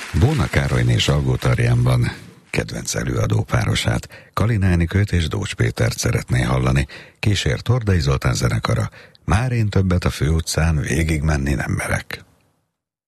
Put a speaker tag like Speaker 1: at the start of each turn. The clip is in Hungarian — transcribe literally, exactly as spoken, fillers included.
Speaker 1: Bóna Károlyné Zsalgó Tarjánban kedvenc előadó párosát, Kalina Enikőt és Dócs Pétert szeretné hallani, kísért Tordai Zoltán zenekara. Már én többet a főutcán végigmenni nem merek.